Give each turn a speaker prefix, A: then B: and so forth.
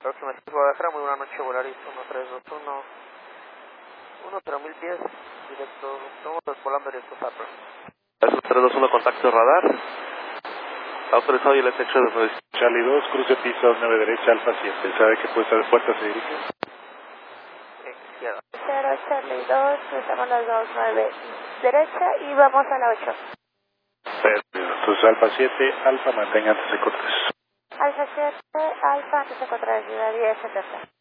A: Próxima es Guadalajara, muy buena noche, Volaris 1321, 1010, directo, estamos volando directo a Zapra. 321, contacto radar. Autorizado y el efecto de 9.
B: Charlie 2, cruce piso 9 derecha, Alfa 7. ¿Sabe qué puesta de puerta se dirige?
A: Izquierda.
C: 0 Charlie 2, cruzamos las 29 derecha y vamos a la 8.
B: Perdido. Entonces Alfa 7, Alfa mantenga antes de cortes.
C: Alfa 7, Alfa antes de encontrar la ciudad 1070.